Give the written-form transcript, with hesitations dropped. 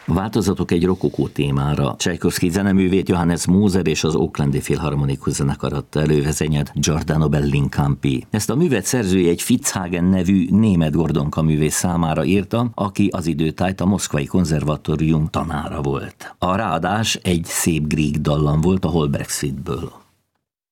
Változatok egy rokokó témára. Csajkovszky zeneművét Johannes Moser és az Oaklandi Philharmonikus zenekar adta elő, vezényelt Giordano Bellincampi. Ezt a művet szerzője egy Fitzhagen nevű német Gordonka művész számára írta, aki az időtájt a Moszkvai Konzervatórium tanára volt. A ráadás egy szép grieg dallam volt a Holberg Suite-ből.